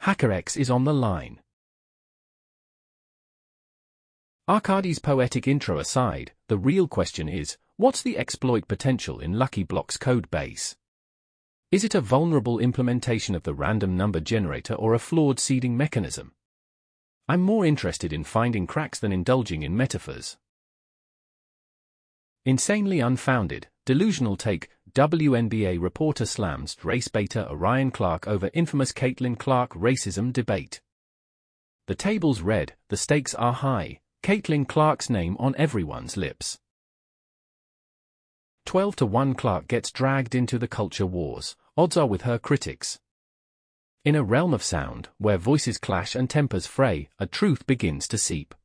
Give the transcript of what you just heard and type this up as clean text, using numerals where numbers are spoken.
HackerX is on the line. Arkady's poetic intro aside, the real question is, what's the exploit potential in Lucky Block's code base? Is it a vulnerable implementation of the random number generator or a flawed seeding mechanism? I'm more interested in finding cracks than indulging in metaphors. Insanely unfounded, delusional take, WNBA reporter slams race baiter Orion Clark over infamous Caitlin Clark racism debate. The table's red, the stakes are high, Caitlin Clark's name on everyone's lips. 12-1 Clark gets dragged into the culture wars, odds are with her critics. In a realm of sound, where voices clash and tempers fray, a truth begins to seep.